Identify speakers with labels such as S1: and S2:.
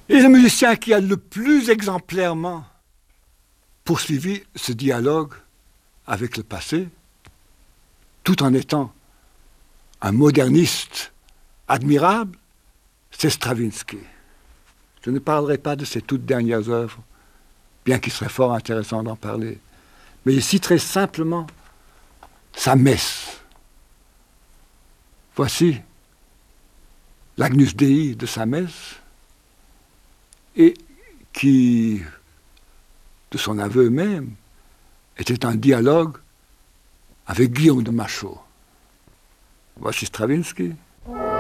S1: Et le musicien qui a le plus exemplairement poursuivi ce dialogue avec le passé, tout en étant un moderniste admirable, c'est Stravinsky. Je ne parlerai pas de ses toutes dernières œuvres, bien qu'il serait fort intéressant d'en parler, mais je citerai simplement sa messe. Voici l'Agnus Dei de sa messe, et qui, de son aveu même, était un dialogue avec Guillaume de Machaut. Voici Stravinsky.